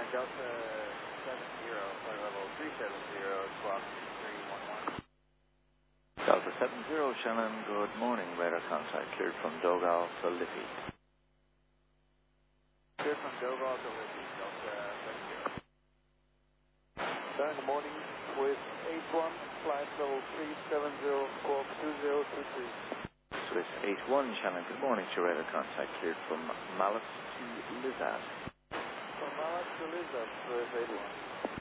Delta 70, flight level 370, squawk 311. Delta 70, Shannon, good morning. Radar contact cleared from Dogal to Liffey. Cleared from Dogal to Liffey, Delta 70. Good morning, with 81, flight level 370, squawk 2023. Swiss 81, Shannon, good morning. To radar contact cleared from Mallet to Lizard. From Mallet to Lizard, Swiss 81.